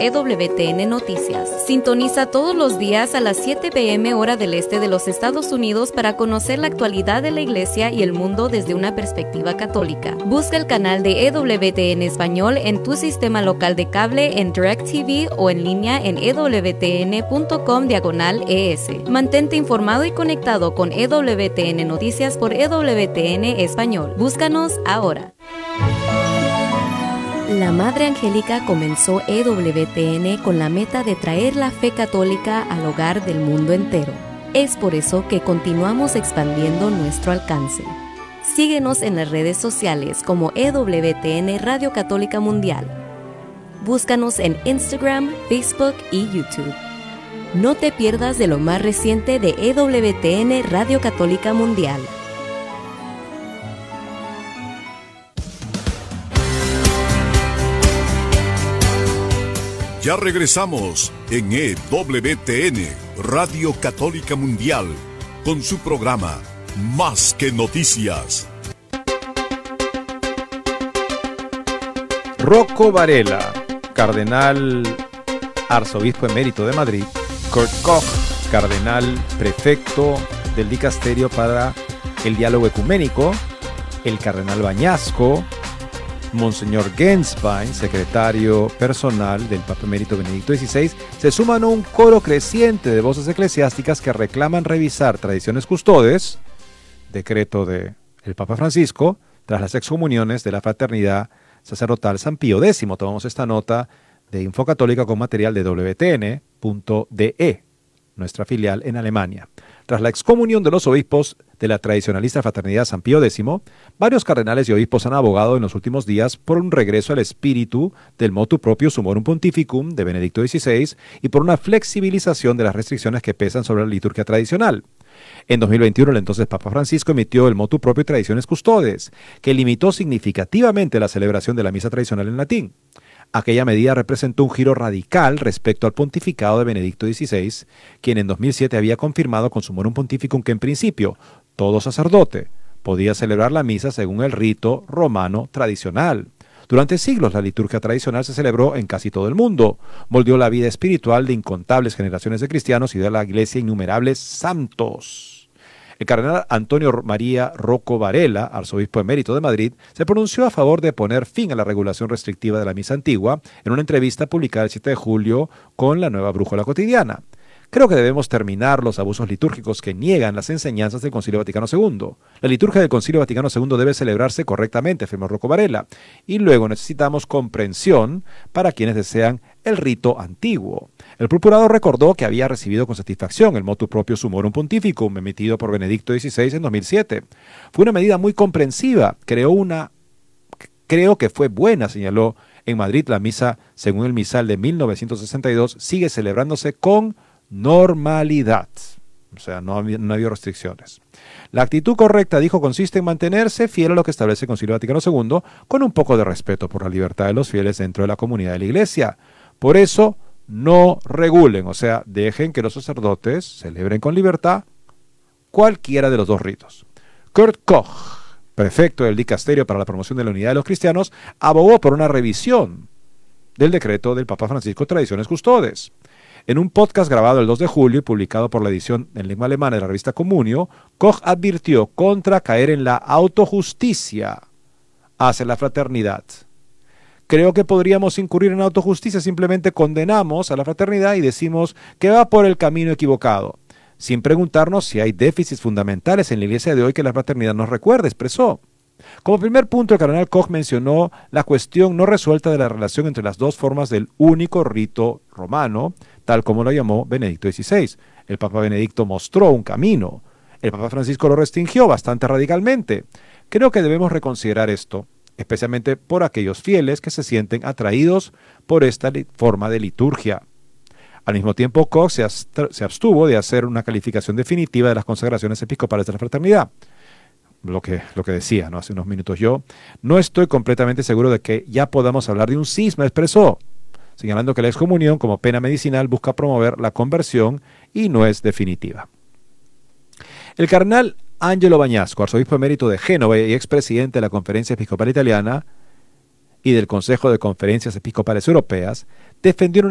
EWTN Noticias. Sintoniza todos los días a las 7 p.m. hora del este de los Estados Unidos para conocer la actualidad de la Iglesia y el mundo desde una perspectiva católica. Busca el canal de EWTN Español en tu sistema local de cable, en DirecTV o en línea en ewtn.com/ES. Mantente informado y conectado con EWTN Noticias por EWTN Español. Búscanos ahora. La Madre Angélica comenzó EWTN con la meta de traer la fe católica al hogar del mundo entero. Es por eso que continuamos expandiendo nuestro alcance. Síguenos en las redes sociales como EWTN Radio Católica Mundial. Búscanos en Instagram, Facebook y YouTube. No te pierdas de lo más reciente de EWTN Radio Católica Mundial. Ya regresamos en EWTN, Radio Católica Mundial, con su programa Más que Noticias. Rocco Varela, cardenal arzobispo emérito de Madrid, Kurt Koch, cardenal prefecto del dicasterio para el diálogo ecuménico, el cardenal Bañasco, Monseñor Genswein, secretario personal del Papa Emérito Benedicto XVI, se suman a un coro creciente de voces eclesiásticas que reclaman revisar tradiciones custodes, decreto del Papa Francisco, tras las excomuniones de la fraternidad sacerdotal San Pío X. Tomamos esta nota de Infocatólica con material de WTN.de, nuestra filial en Alemania. Tras la excomunión de los obispos de la tradicionalista fraternidad San Pío X, varios cardenales y obispos han abogado en los últimos días por un regreso al espíritu del motu proprio Summorum Pontificum de Benedicto XVI y por una flexibilización de las restricciones que pesan sobre la liturgia tradicional. En 2021, el entonces Papa Francisco emitió el motu proprio Tradiciones Custodes, que limitó significativamente la celebración de la misa tradicional en latín. Aquella medida representó un giro radical respecto al pontificado de Benedicto XVI, quien en 2007 había confirmado con Summorum Pontificum que en principio todo sacerdote podía celebrar la misa según el rito romano tradicional. Durante siglos la liturgia tradicional se celebró en casi todo el mundo, moldeó la vida espiritual de incontables generaciones de cristianos y dio a la Iglesia innumerables santos. El cardenal Antonio María Rocco Varela, arzobispo emérito de Madrid, se pronunció a favor de poner fin a la regulación restrictiva de la misa antigua en una entrevista publicada el 7 de julio con la Nueva Brújula Cotidiana. Creo que debemos terminar los abusos litúrgicos que niegan las enseñanzas del Concilio Vaticano II. La liturgia del Concilio Vaticano II debe celebrarse correctamente, afirmó Rocco Varela, y luego necesitamos comprensión para quienes desean el rito antiguo. El procurador recordó que había recibido con satisfacción el motu proprio Summorum Pontificum emitido por Benedicto XVI en 2007. Fue una medida muy comprensiva, creo que fue buena, señaló. En Madrid la misa, según el misal de 1962, sigue celebrándose con normalidad, o sea, no ha habido restricciones. La actitud correcta, dijo, consiste en mantenerse fiel a lo que establece el Concilio Vaticano II, con un poco de respeto por la libertad de los fieles dentro de la comunidad de la Iglesia. Por eso, no regulen, o sea, dejen que los sacerdotes celebren con libertad cualquiera de los dos ritos. Kurt Koch, prefecto del dicasterio para la promoción de la unidad de los cristianos, abogó por una revisión del decreto del Papa Francisco Tradiciones Custodes. En un podcast grabado el 2 de julio y publicado por la edición en lengua alemana de la revista Communio, Koch advirtió contra caer en la autojusticia hacia la fraternidad. Creo que podríamos incurrir en autojusticia, simplemente condenamos a la fraternidad y decimos que va por el camino equivocado, sin preguntarnos si hay déficits fundamentales en la iglesia de hoy que la fraternidad nos recuerda, expresó. Como primer punto, el cardenal Koch mencionó la cuestión no resuelta de la relación entre las dos formas del único rito romano, tal como lo llamó Benedicto XVI. El Papa Benedicto mostró un camino. El Papa Francisco lo restringió bastante radicalmente. Creo que debemos reconsiderar esto, especialmente por aquellos fieles que se sienten atraídos por esta forma de liturgia. Al mismo tiempo, Koch se abstuvo de hacer una calificación definitiva de las consagraciones episcopales de la fraternidad. Lo que decía, ¿no?, hace unos minutos yo, no estoy completamente seguro de que ya podamos hablar de un cisma, expresó, señalando que la excomunión como pena medicinal busca promover la conversión y no es definitiva. El cardenal Angelo Bañasco, arzobispo emérito de Génova y expresidente de la Conferencia Episcopal Italiana y del Consejo de Conferencias Episcopales Europeas, defendió